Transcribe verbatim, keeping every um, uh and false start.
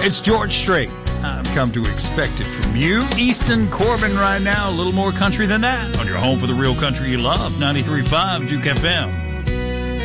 It's George Strait. I've come to expect it from you. Easton Corbin right now, a little more country than that. On your home for the real country you love, ninety-three point five Duke F M.